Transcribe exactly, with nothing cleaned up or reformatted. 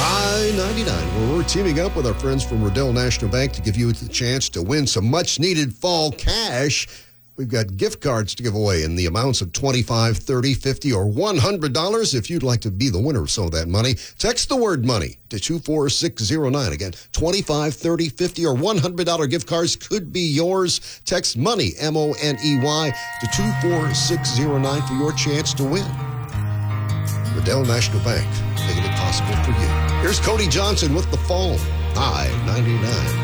I ninety-nine, where we're teaming up with our friends from Riddell National Bank to give you the chance to win some much-needed fall cash. We've got gift cards to give away in the amounts of twenty-five dollars, thirty dollars, fifty dollars, or one hundred dollars. If you'd like to be the winner of some of that money, text the word money to two four six zero nine. Again, twenty-five dollars, thirty dollars, fifty dollars, or one hundred dollars gift cards could be yours. Text money, M O N E Y, to two four six zero nine for your chance to win. Riddell National Bank, making it possible for you. Here's Cody Johnson with The Fall, I ninety-nine.